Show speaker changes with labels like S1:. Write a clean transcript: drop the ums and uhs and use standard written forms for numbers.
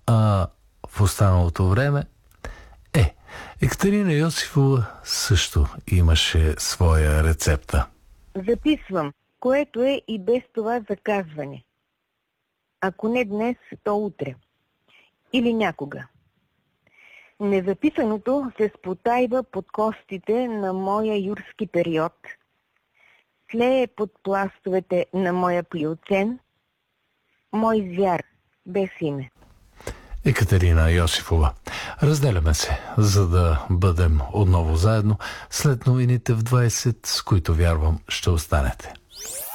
S1: а в останалото време Екатерина Йосифова също имаше своя рецепта.
S2: Записвам, което е и без това заказване. Ако не днес, то утре. Или някога. Незаписаното се спотайва под костите на моя юрски период, тлее под пластовете на моя плиоцен, мой звяр, без име.
S1: Екатерина Йосифова. Разделяме се, за да бъдем отново заедно след новините в 20, с които вярвам ще останете.